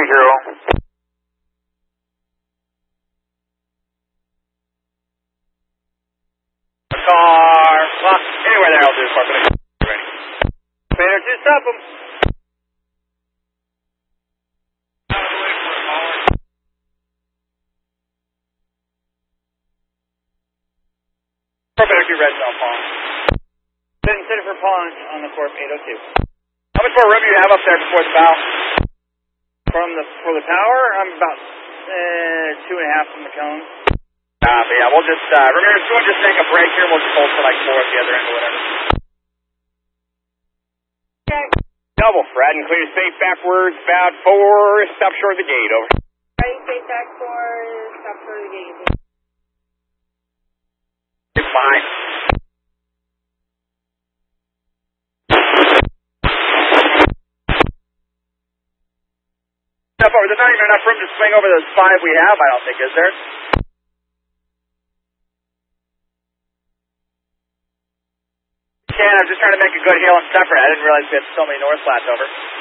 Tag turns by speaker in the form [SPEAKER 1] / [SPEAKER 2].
[SPEAKER 1] Car, well, anywhere there I'll do park it. Ready. Fader 2, stop them. Perfect, red cell Pond. Consider for Pond on the Corp 802. How much more room do you have up there before the bow? For the tower, I'm about 2.5 from the cone. But yeah, we'll just, remember, we'll just take a break here, we'll just hold for like 4 at the other end or whatever. Okay. Double, Fred, and clear safe backwards, about 4, stop short of the gate, over.
[SPEAKER 2] Right, safe back 4, stop short of the gate.
[SPEAKER 1] It's fine. There's not even enough room to swing over those 5 we have, I don't think, is there? I'm just trying to make a good heel and separate. I didn't realize we had so many north flats over.